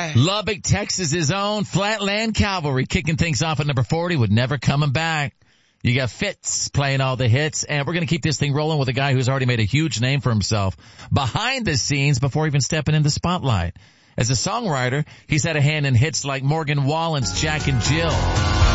right. Lubbock, Texas's own Flatland Cavalry kicking things off at number 40 with Never Coming Back. You got Fitz playing all the hits, and we're going to keep this thing rolling with a guy who's already made a huge name for himself behind the scenes before even stepping in the spotlight. As a songwriter, he's had a hand in hits like Morgan Wallen's Jack and Jill,